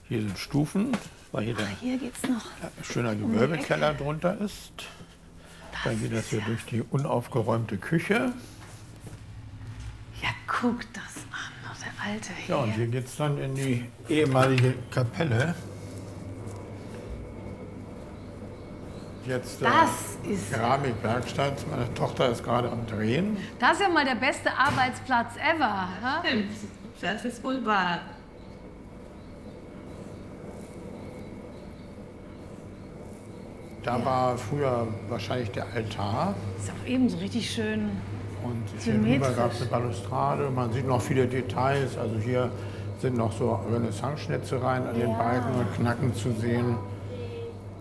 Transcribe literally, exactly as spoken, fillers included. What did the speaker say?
Hier sind Stufen, weil hier Ach, hier geht's noch. ein schöner Gewölbekeller drunter ist. Das Dann geht das hier ja durch die unaufgeräumte Küche. Ja, guck das an, noch der alte hier. Ja, und hier geht es dann in die ehemalige Kapelle. Jetzt äh, Das ist- Keramikwerkstatt. Meine Tochter ist gerade am Drehen. Das ist ja mal der beste Arbeitsplatz ever. Ha? Das ist wohl wahr. Da war früher wahrscheinlich der Altar. Ist auch eben so richtig schön. Und hier drüber Symmetrisch. gab es eine Balustrade. Man sieht noch viele Details. Also hier sind noch so Renaissance-Schnitzereien an den Ja. Balken und Knacken zu sehen.